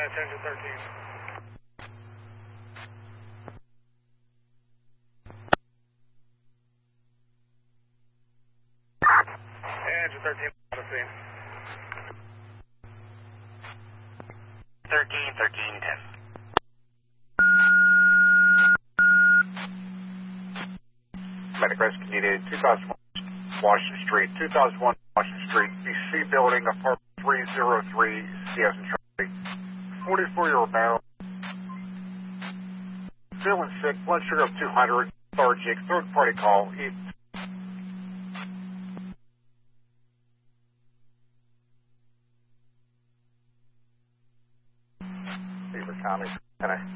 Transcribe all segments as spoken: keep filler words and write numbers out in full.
Tango thirteen. Engine thirteen on the scene. thirteen, thirteen, ten. Medic Rescue needed two thousand one Washington Street, two thousand one Washington Street, B C building, apartment three oh three, C S and Charlie. forty-four-year-old male. Feeling sick, blood sugar of two hundred, lethargic, third party call. He Beaver County, and I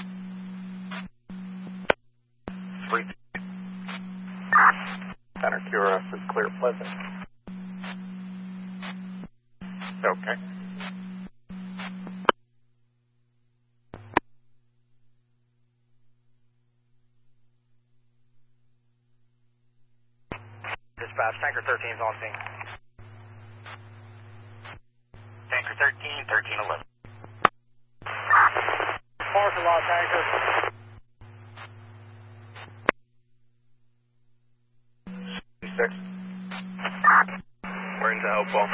three Center Q R S is clear, Pleasant. Okay. Dispatch, Tanker thirteen is on scene. Tanker thirteen, thirteen eleven. Parking lot, Tanker. Six. We're into Hopewell.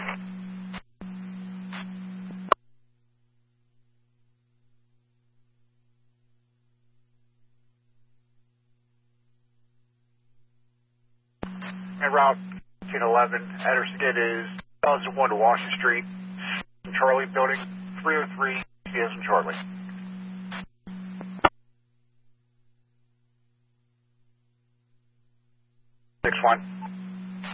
En route fifteen eleven, address again is two thousand one to Washington Street, Charlie building, three oh three, C S and Charlie. six one.